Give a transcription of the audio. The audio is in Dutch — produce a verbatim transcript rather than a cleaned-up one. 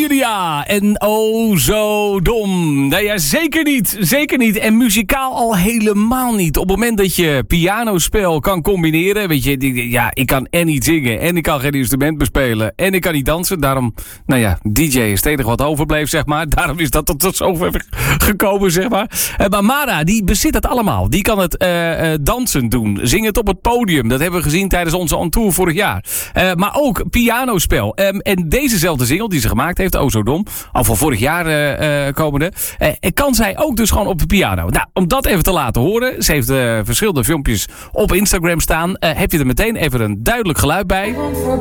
Julia en oh zo dom. Nee, ja, zeker niet. Zeker niet. En muzikaal al helemaal niet. Op het moment dat je pianospel kan combineren. Weet je, ja, ik kan en niet zingen. En ik kan geen instrument bespelen. En ik kan niet dansen. Daarom, nou ja, D J is het enige wat overbleef, zeg maar. Daarom is dat tot zover gekomen, zeg maar. Uh, maar Mara, die bezit het allemaal. Die kan het uh, uh, dansen doen. Zing het op het podium. Dat hebben we gezien tijdens onze on tour vorig jaar. Uh, maar ook pianospel. Um, en dezezelfde single die ze gemaakt heeft, Oh Zo Dom, al van vorig jaar uh, uh, komende, uh, kan zij ook dus gewoon op de piano. Nou, om dat even te laten horen, ze heeft uh, verschillende filmpjes op Instagram staan, uh, heb je er meteen even een duidelijk geluid bij.